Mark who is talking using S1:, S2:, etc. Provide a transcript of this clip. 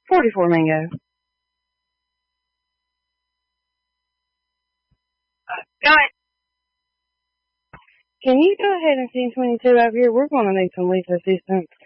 S1: 44 Mango. Guys, can you go ahead and send 22 over here? We're going to need some lease assistance.